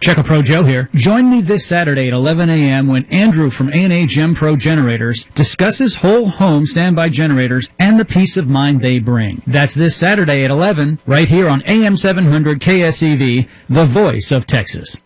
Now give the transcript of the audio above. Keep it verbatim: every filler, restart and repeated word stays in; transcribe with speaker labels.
Speaker 1: Checo Pro Joe here. Join me this Saturday at eleven a.m. when Andrew from A and A Gem Pro Generators discusses whole home standby generators and the peace of mind they bring. That's this Saturday at eleven, right here on A M seven hundred K S E V, the voice of Texas.